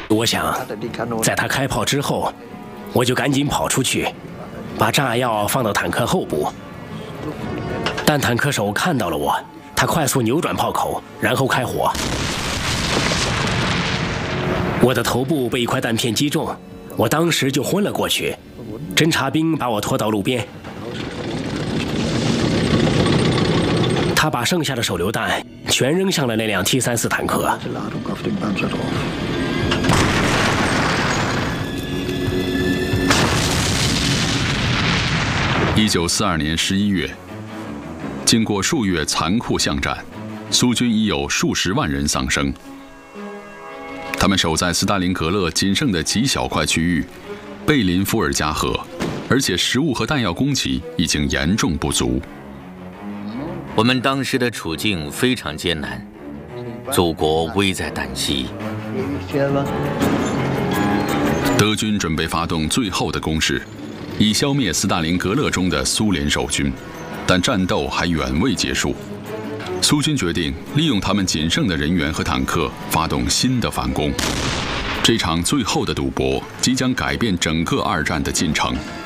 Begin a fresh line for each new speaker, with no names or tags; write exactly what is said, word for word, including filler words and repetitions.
我想，在他开炮之后，我就赶紧跑出去，把炸药放到坦克后部。但坦克手看到了我，他快速扭转炮口，然后开火。我的头部被一块弹片击中，我当时就昏了过去。侦察兵把我拖到路边，他把剩下的手榴弹全扔向了那辆 T 三十四坦克。
一九四二年十一月，经过数月残酷巷战，苏军已有数十万人丧生。他们守在斯大林格勒仅剩的极小块区域，背临伏尔加河，而且食物和弹药供给已经严重不足。
我们当时的处境非常艰难，祖国危在旦夕。
德军准备发动最后的攻势，以消灭斯大林格勒中的苏联守军，但战斗还远未结束。苏军决定利用他们仅剩的人员和坦克发动新的反攻。这场最后的赌博即将改变整个二战的进程。